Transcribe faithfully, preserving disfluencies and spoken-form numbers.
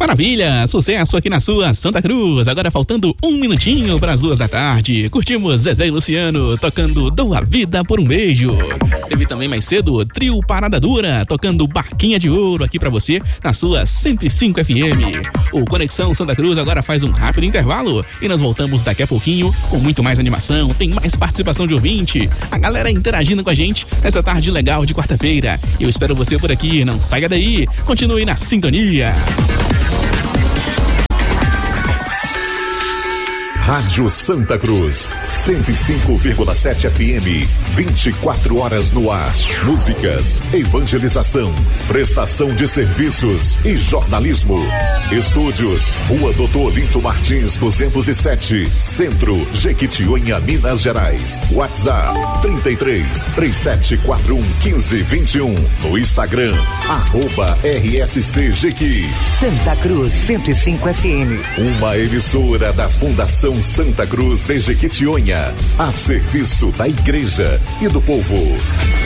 Maravilha, sucesso aqui na sua Santa Cruz. Agora faltando um minutinho para as duas da tarde. Curtimos Zezé e Luciano tocando Dou a Vida por um Beijo. Teve também mais cedo Trio Parada Dura tocando Barquinha de Ouro aqui para você na sua cento e cinco F M. O Conexão Santa Cruz agora faz um rápido intervalo e nós voltamos daqui a pouquinho com muito mais animação, tem mais participação de ouvinte, a galera interagindo com a gente nessa tarde legal de quarta-feira. Eu espero você por aqui, não saia daí, continue na sintonia. Rádio Santa Cruz, cento e cinco vírgula sete F M, vinte e quatro horas no ar. Músicas, evangelização, prestação de serviços e jornalismo. Estúdios, Rua Doutor Olinto Martins, duzentos e sete, Centro, Jequitinhonha, Minas Gerais. WhatsApp, trinta e três, trinta e sete quarenta e um, quinze, vinte e um. No Instagram, arroba R S C Jequi. Santa Cruz, cento e cinco F M. Uma emissora da Fundação Santa Cruz de Jequitinhonha, a serviço da igreja e do povo.